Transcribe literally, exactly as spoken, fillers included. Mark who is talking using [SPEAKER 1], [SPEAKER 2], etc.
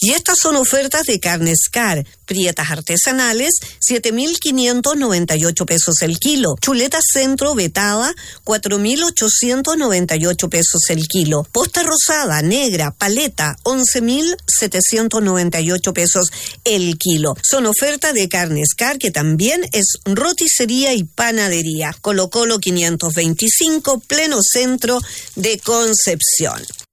[SPEAKER 1] Y estas son ofertas de Carnes Car. Prietas artesanales, siete mil quinientos noventa y ocho pesos el kilo. Chuleta centro vetada, cuatro mil ochocientos noventa y ocho pesos el kilo. Posta rosada, negra, paleta, once mil setecientos noventa y ocho pesos el kilo. Son ofertas de Carnes Car, que también es roticería y panadería. Colo Colo quinientos veinticinco, pleno centro de Concepción.